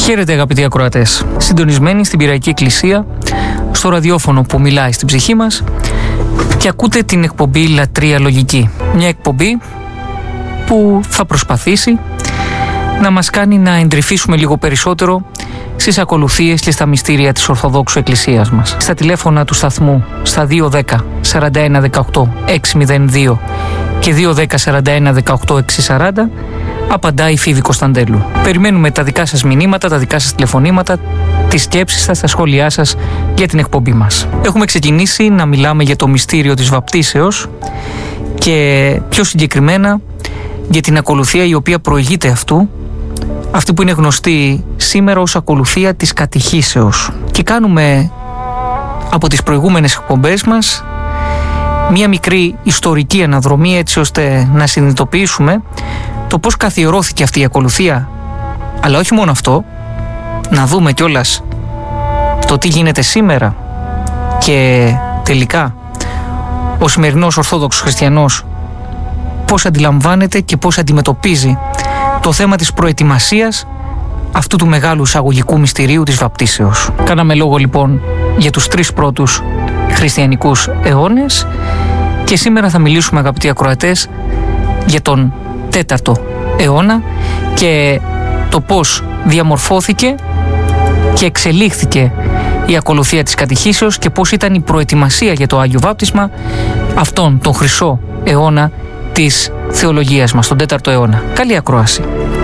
Χαίρετε αγαπητοί ακροατές, συντονισμένοι στην Πειραϊκή Εκκλησία, στο ραδιόφωνο που μιλάει στην ψυχή μας και ακούτε την εκπομπή Λατρεία Λογική. Μια εκπομπή που θα προσπαθήσει να μας κάνει να εντρυφήσουμε λίγο περισσότερο στις ακολουθίες και στα μυστήρια της Ορθοδόξου Εκκλησίας μας. Στα τηλέφωνα του σταθμού, στα 210 41 18 602 και 210 41 18 640, απαντάει η Φίβη Κωνσταντέλου. Περιμένουμε τα δικά σας μηνύματα, τα δικά σας τηλεφωνήματα, τις σκέψεις σας, τα σχόλιά σας για την εκπομπή μας. Έχουμε ξεκινήσει να μιλάμε για το μυστήριο της βαπτίσεως και πιο συγκεκριμένα για την ακολουθία η οποία προηγείται αυτού, αυτή που είναι γνωστή σήμερα ως ακολουθία της κατηχήσεως. Και κάνουμε από τις προηγούμενες εκπομπές μας μία μικρή ιστορική αναδρομή, έτσι ώστε να συνειδητοποιήσουμε το πώς καθιερώθηκε αυτή η ακολουθία, αλλά όχι μόνο αυτό, να δούμε κιόλας το τι γίνεται σήμερα και τελικά ο σημερινός Ορθόδοξος Χριστιανός πώς αντιλαμβάνεται και πώς αντιμετωπίζει το θέμα της προετοιμασίας αυτού του μεγάλου εισαγωγικού μυστηρίου της βαπτίσεως. Κάναμε λόγο λοιπόν για τους 3 πρώτους χριστιανικούς αιώνες και σήμερα θα μιλήσουμε, αγαπητοί ακροατές, για τον 4ο αιώνα και το πώς διαμορφώθηκε και εξελίχθηκε η ακολουθία της κατηχήσεως και πώς ήταν η προετοιμασία για το Άγιο Βάπτισμα αυτόν τον χρυσό αιώνα της θεολογίας μας, τον 4ο αιώνα. Καλή ακρόαση.